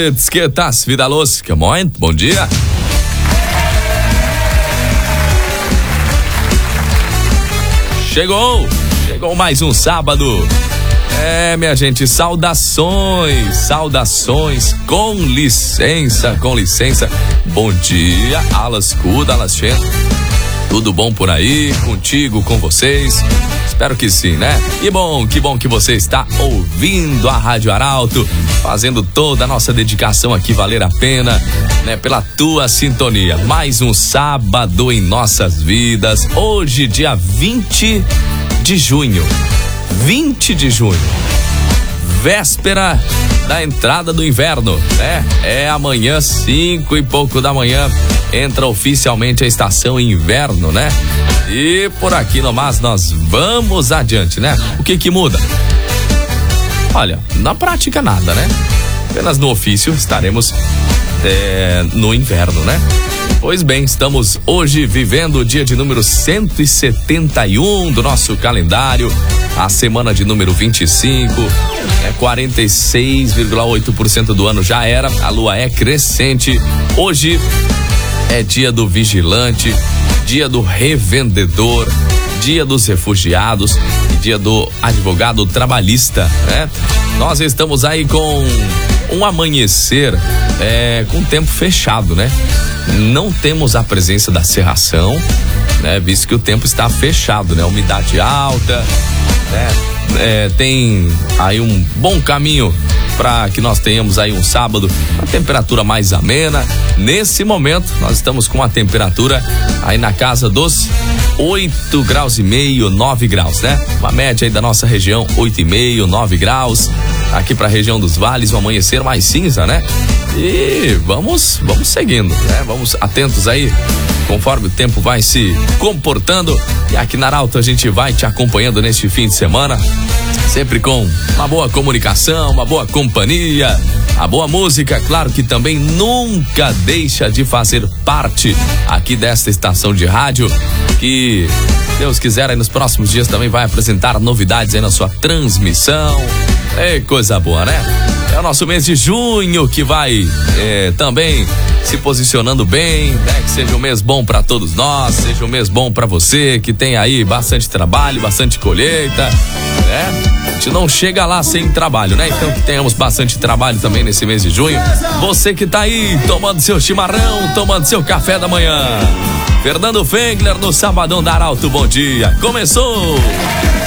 noches, que tas, vida louca? Muito bom dia. Chegou mais um sábado. Minha gente, saudações, com licença. Bom dia, Alas Cuda, Alas Chen. Tudo bom por aí, contigo, com vocês? Espero que sim, né? E que bom que você está ouvindo a Rádio Arauto, fazendo toda a nossa dedicação aqui valer a pena, né? Pela tua sintonia. Mais um sábado em nossas vidas. Hoje, dia 20 de junho. Véspera da entrada do inverno, né? Amanhã, 5 e pouco da manhã, entra oficialmente a estação inverno, né? E por aqui nomás nós vamos adiante, né? O que muda? Olha, na prática nada, né? Apenas no ofício estaremos no inverno, né? Pois bem, estamos hoje vivendo o dia de número 171 do nosso calendário, a semana de número 25, 46,8% do ano já era, a lua é crescente. Hoje é dia do vigilante, dia do revendedor, dia dos refugiados e dia do advogado trabalhista, né? Nós estamos aí com um amanhecer com o tempo fechado, né? Não temos a presença da cerração, né? Visto que o tempo está fechado, né? Umidade alta, né? Tem aí um bom caminho para que nós tenhamos aí um sábado, uma temperatura mais amena. Nesse momento, nós estamos com a temperatura aí na casa dos 8 graus e meio, 9 graus, né? Uma média aí da nossa região, 8,5, 9 graus. Aqui para a região dos vales, um amanhecer mais cinza, né? E vamos seguindo, né? Vamos atentos aí, conforme o tempo vai se comportando. E aqui na Arauto a gente vai te acompanhando neste fim de semana, sempre com uma boa comunicação, uma boa companhia, a boa música, claro que também nunca deixa de fazer parte aqui desta estação de rádio, que Deus quiser aí nos próximos dias também vai apresentar novidades aí na sua transmissão. Coisa boa, né? É o nosso mês de junho que vai também se posicionando bem, né? Que seja um mês bom para todos nós, seja um mês bom para você, que tem aí bastante trabalho, bastante colheita, né? A gente não chega lá sem trabalho, né? Então que tenhamos bastante trabalho também nesse mês de junho. Você que tá aí tomando seu chimarrão, tomando seu café da manhã. Fernando Fengler no Sabadão da Arauto, bom dia. Começou!